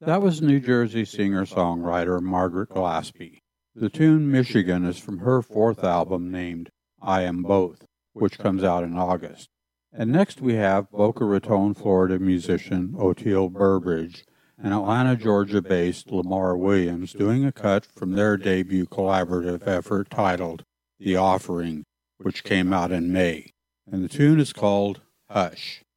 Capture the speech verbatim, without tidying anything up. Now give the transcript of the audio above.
That was New Jersey singer-songwriter Margaret Glaspie. The tune Michigan is from her fourth album named I Am Both, which comes out in August. And next we have Boca Raton, Florida musician Oteil Burbridge and Atlanta, Georgia-based Lamar Williams doing a cut from their debut collaborative effort titled The Offering, which came out in May. And the tune is called Hush.